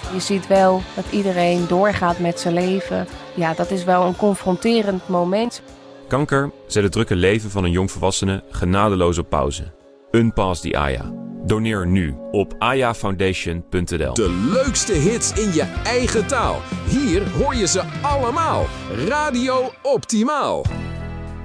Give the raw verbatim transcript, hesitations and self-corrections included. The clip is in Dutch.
Je ziet wel dat iedereen doorgaat met zijn leven. Ja, dat is wel een confronterend moment. Kanker zet het drukke leven van een jongvolwassene genadeloos op pauze. Unpause the Aya. Doneer nu op ayafoundation punt n l. De leukste hits in je eigen taal. Hier hoor je ze allemaal. Radio Optimaal.